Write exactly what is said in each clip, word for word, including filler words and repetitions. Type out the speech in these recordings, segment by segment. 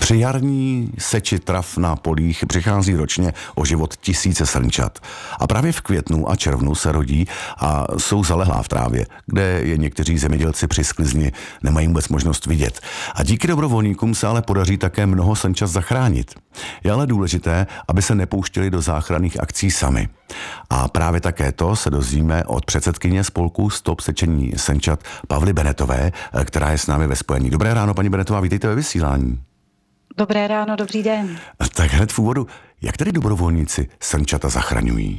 Při jarní seči trav na polích přichází ročně o život tisíce srnčat. A právě v květnu a červnu se rodí a jsou zalehlá v trávě, kde je někteří zemědělci při sklizni nemají vůbec možnost vidět. A díky dobrovolníkům se ale podaří také mnoho srnčat zachránit. Je ale důležité, aby se nepouštěli do záchranných akcí sami. A právě také to se dozvíme od předsedkyně spolku Stop sečení srnčat Pavly Benetové, která je s námi ve spojení. Dobré ráno, paní Benetová, vítejte ve vysílání. Dobré ráno, dobrý den. Tak hned v úvodu, jak tedy dobrovolníci srnčata zachraňují?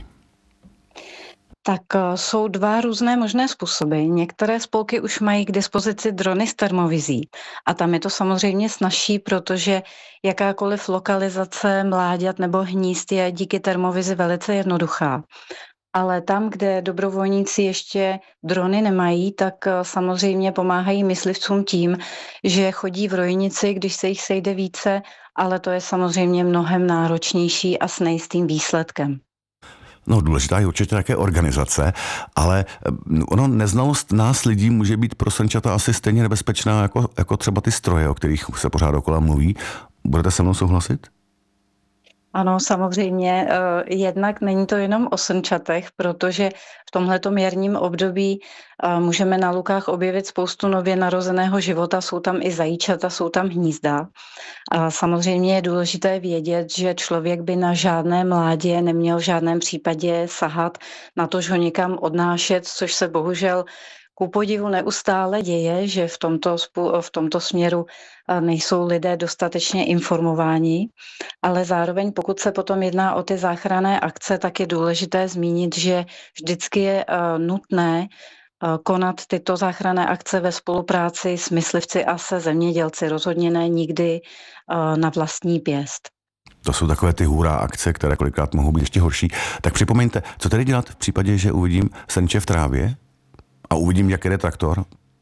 Tak jsou dva různé možné způsoby. Některé spolky už mají k dispozici drony s termovizí a tam je to samozřejmě snazší, protože jakákoliv lokalizace mláďat nebo hnízd je díky termovizi velice jednoduchá. Ale tam, kde dobrovolníci ještě drony nemají, tak samozřejmě pomáhají myslivcům tím, že chodí v rojnici, když se jich sejde více, ale to je samozřejmě mnohem náročnější a s nejistým výsledkem. No, důležitá je určitě také organizace, ale ono neznalost nás lidí může být pro srnčata asi stejně nebezpečná jako, jako třeba ty stroje, o kterých se pořád okolo mluví. Budete se mnou souhlasit? Ano, samozřejmě. Jednak není to jenom o srnčatech, protože v tomhletom jarním období můžeme na lukách objevit spoustu nově narozeného života, jsou tam i zajíčata, jsou tam hnízda. A samozřejmě je důležité vědět, že člověk by na žádné mládě neměl v žádném případě sahat, na to, že ho někam odnášet, což se bohužel ku podivu neustále děje, že v tomto, v tomto směru nejsou lidé dostatečně informováni, ale zároveň pokud se potom jedná o ty záchranné akce, tak je důležité zmínit, že vždycky je nutné konat tyto záchranné akce ve spolupráci s myslivci a se zemědělci, rozhodně ne nikdy na vlastní pěst. To jsou takové ty hurá akce, které kolikrát mohou být ještě horší. Tak připomeňte, co tedy dělat v případě, že uvidím srnče v trávě a uvidím, jak jede traktor?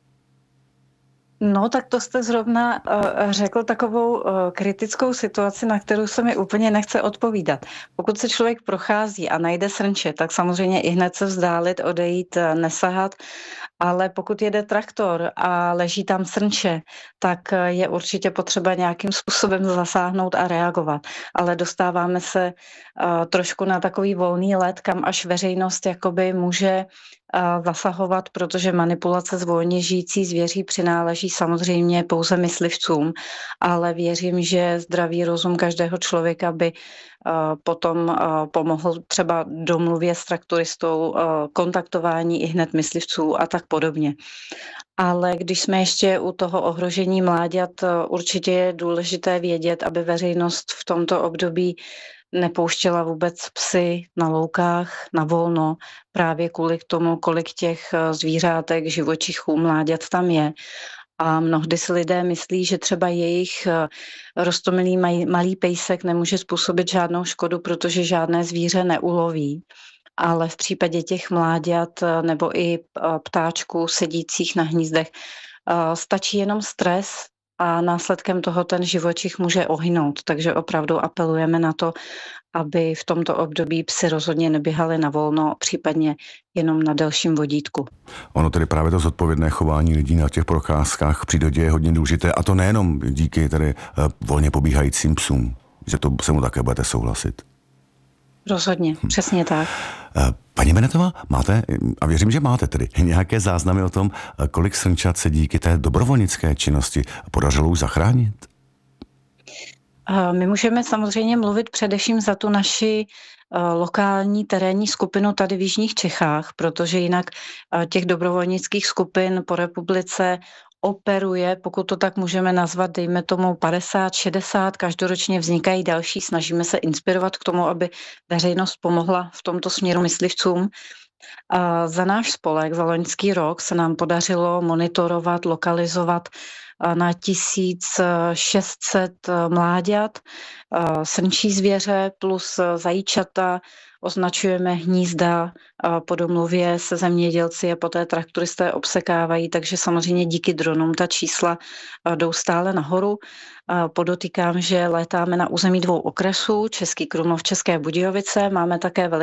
No, tak to jste zrovna uh, řekl takovou uh, kritickou situaci, na kterou se mi úplně nechce odpovídat. Pokud se člověk prochází a najde srnče, tak samozřejmě i hned se vzdálit, odejít, uh, nesahat, ale pokud jede traktor a leží tam srnče, tak uh, je určitě potřeba nějakým způsobem zasáhnout a reagovat. Ale dostáváme se uh, trošku na takový volný led, kam až veřejnost jakoby může zasahovat, protože manipulace s volně žijící zvěří přináleží samozřejmě pouze myslivcům, ale věřím, že zdravý rozum každého člověka by potom pomohl třeba domluvě s traktoristou, kontaktování i hned myslivců a tak podobně. Ale když jsme ještě u toho ohrožení mláďat, určitě je důležité vědět, aby veřejnost v tomto období nepouštěla vůbec psy na loukách, na volno, právě kvůli tomu, kolik těch zvířátek, živočichů, mláďat tam je. A mnohdy si lidé myslí, že třeba jejich roztomilý malý pejsek nemůže způsobit žádnou škodu, protože žádné zvíře neuloví. Ale v případě těch mláďat nebo i ptáčků sedících na hnízdech stačí jenom stres, a následkem toho ten živočich může ohynout. Takže opravdu apelujeme na to, aby v tomto období psi rozhodně neběhali na volno, případně jenom na delším vodítku. Ono tedy právě to zodpovědné chování lidí na těch procházkách v přírodě je hodně důležité, a to nejenom díky tedy volně pobíhajícím psům, že to se mu také budete souhlasit. Rozhodně, hm. přesně tak. Paní Benetová, máte, a věřím, že máte tedy, nějaké záznamy o tom, kolik srnčat se díky té dobrovolnické činnosti podařilo už zachránit? My můžeme samozřejmě mluvit především za tu naši lokální terénní skupinu tady v jižních Čechách, protože jinak těch dobrovolnických skupin po republice operuje, pokud to tak můžeme nazvat, dejme tomu padesát, šedesát, každoročně vznikají další, snažíme se inspirovat k tomu, aby veřejnost pomohla v tomto směru myslivcům. A za náš spolek, za loňský rok se nám podařilo monitorovat, lokalizovat na tisíc šest set mláďat, srnčí zvěře plus zajíčata, označujeme hnízda po domluvě se zemědělci a poté traktoristé obsekávají, takže samozřejmě díky dronům ta čísla jdou stále nahoru. Podotýkám, že létáme na území dvou okresů, Český Krumlov, České Budějovice, máme také